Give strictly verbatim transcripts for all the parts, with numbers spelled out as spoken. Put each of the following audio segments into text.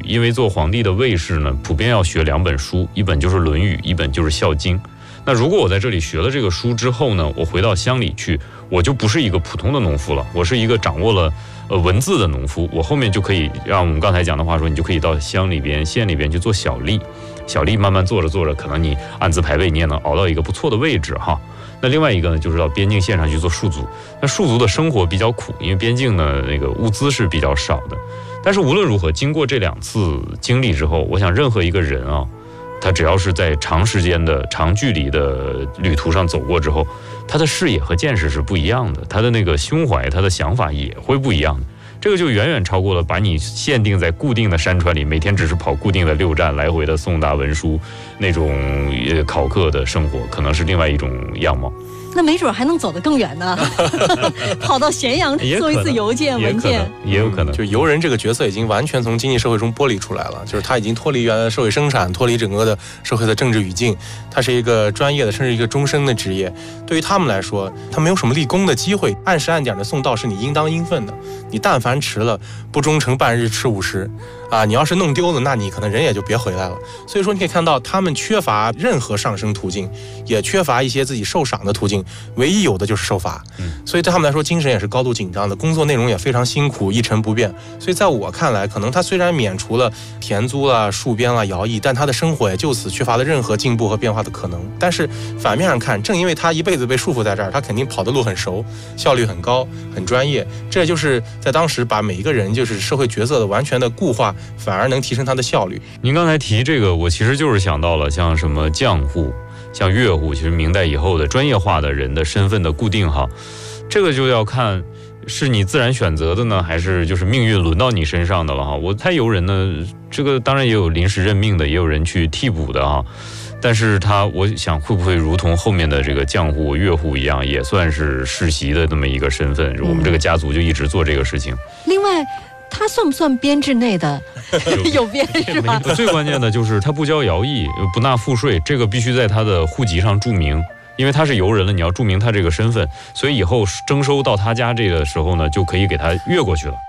因为做皇帝的卫士呢，普遍要学两本书，一本就是《论语》，一本就是《孝经》。那如果我在这里学了这个书之后呢，我回到乡里去，我就不是一个普通的农夫了，我是一个掌握了呃文字的农夫。我后面就可以让我们刚才讲的话说，你就可以到乡里边、县里边去做小吏，小吏慢慢做着做着，可能你按资排辈，你也能熬到一个不错的位置哈。那另外一个呢，就是到边境线上去做戍卒。那戍卒的生活比较苦，因为边境呢那个物资是比较少的。但是无论如何，经过这两次经历之后，我想任何一个人啊，他只要是在长时间的长距离的旅途上走过之后，他的视野和见识是不一样的，他的那个胸怀，他的想法也会不一样的。这个就远远超过了把你限定在固定的山川里，每天只是跑固定的六站来回的送达文书那种考课的生活，可能是另外一种样貌。 那没准还能走得更远呢，跑到咸阳做一次邮件文件， 也有可能。 就游人这个角色已经完全从经济社会中剥离出来了，就是他已经脱离原来的社会生产，脱离整个的社会的政治语境，他是一个专业的，甚至一个终身的职业。对于他们来说，他没有什么立功的机会，按时按点的送到是你应当应分的。你但凡迟了，不忠诚半日吃五十啊！你要是弄丢了，那你可能人也就别回来了。所以说，你可以看到他们缺乏任何上升途径，也缺乏一些自己受赏的途径。唯一有的就是受罚，所以对他们来说精神也是高度紧张的，工作内容也非常辛苦，一成不变。所以在我看来，可能他虽然免除了田租啦、戍边啦、徭役，但他的生活也就此缺乏了任何进步和变化的可能。但是反面上看，正因为他一辈子被束缚在这儿，他肯定跑的路很熟，效率很高，很专业。这就是在当时把每一个人就是社会角色的完全的固化，反而能提升他的效率。 您刚才提这个，我其实就是想到了像什么浆户、像乐户，其实明代以后的专业化的人的身份的固定哈，这个就要看是你自然选择的呢，还是就是命运轮到你身上的了哈。我猜游人呢，这个当然也有临时任命的，也有人去替补的哈。但是他，我想会不会如同后面的这个浆户、乐户一样，也算是世袭的那么一个身份？我们这个家族就一直做这个事情。 另外，他算不算编制内的？有编是吧？ 最关键的就是他不交徭役，不纳赋税，这个必须在他的户籍上注明，因为他是游人了，你要注明他这个身份，所以以后征收到他家这个时候呢，就可以给他越过去了。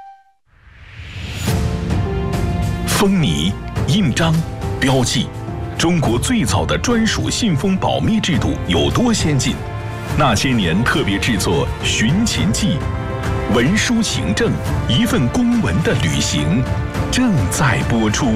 封泥、印章、标记，中国最早的专属信封保密制度有多先进？那些年特别制作《寻秦记》。文书行政，一份公文的旅行，正在播出。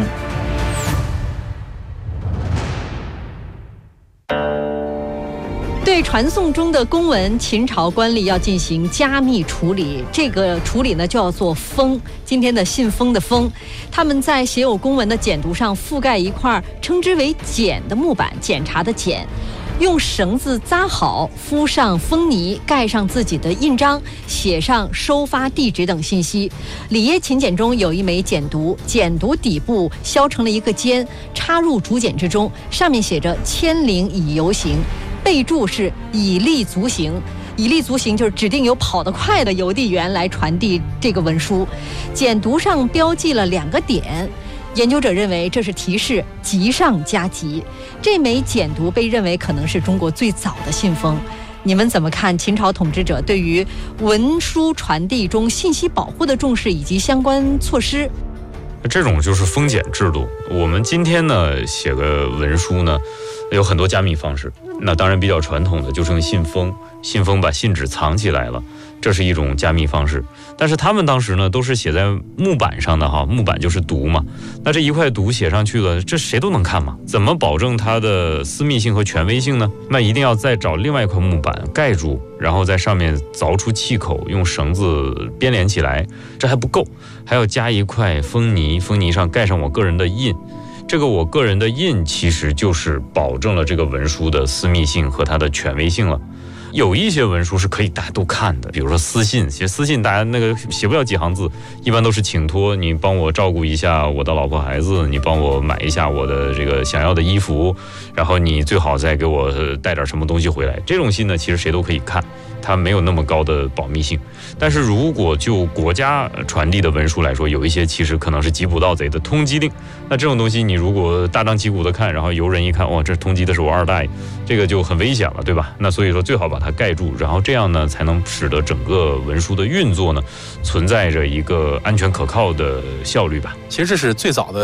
对传送中的公文，秦朝官吏要进行加密处理，这个处理呢叫做封。今天的信封的封，他们在写有公文的简牍上覆盖一块称之为检的木板，检查的检。用绳子扎好，敷上封泥，盖上自己的印章，写上收发地址等信息。里耶秦简中有一枚简牍，简牍底部削成了一个尖，插入竹简之中，上面写着千里以游行，备注是以力足行。以力足行就是指定有跑得快的邮递员来传递这个文书。简牍上标记了两个点，研究者认为这是提示急上加急。这枚简牍被认为可能是中国最早的信封。你们怎么看秦朝统治者对于文书传递中信息保护的重视以及相关措施？ 这种就是封检制度。我们今天呢写个文书呢，有很多加密方式。那当然比较传统的就是用信封，信封把信纸藏起来了，这是一种加密方式。但是他们当时呢都是写在木板上的哈，木板就是牍嘛。那这一块牍写上去了，这谁都能看嘛？怎么保证它的私密性和权威性呢？那一定要再找另外一块木板盖住，然后在上面凿出气口，用绳子编连起来。这还不够，还要加一块封泥，封泥上盖上我个人的印。这个我个人的印其实就是保证了这个文书的私密性和它的权威性了。有一些文书是可以大家都看的，比如说私信，写私信大家那个写不了几行字，一般都是请托你帮我照顾一下我的老婆孩子，你帮我买一下我的这个想要的衣服，然后你最好再给我带点什么东西回来。这种信呢其实谁都可以看，它没有那么高的保密性。但是如果就国家传递的文书来说，有一些其实可能是缉捕盗贼的通缉令，那这种东西你如果大张旗鼓的看，然后游人一看，哇，这通缉的是我二代，这个就很危险了，对吧？那所以说最好把它盖住，然后这样呢才能使得整个文书的运作呢存在着一个安全可靠的效率吧。 其实这是最早的